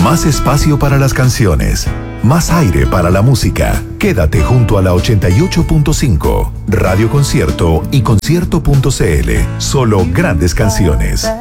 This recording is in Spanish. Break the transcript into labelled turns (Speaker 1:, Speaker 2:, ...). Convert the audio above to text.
Speaker 1: Más espacio para las canciones. Más aire para la música. Quédate junto a la 88.5. Radio Concierto y concierto.cl. Solo grandes canciones.